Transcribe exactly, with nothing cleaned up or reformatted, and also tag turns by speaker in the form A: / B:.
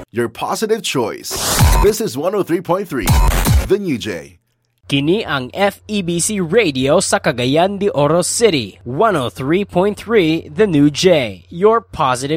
A: your positive choice. This is one oh three point three, The New J.
B: Kini ang F E B C Radio sa Cagayan de Oro City. one oh three point three, The New J, your positive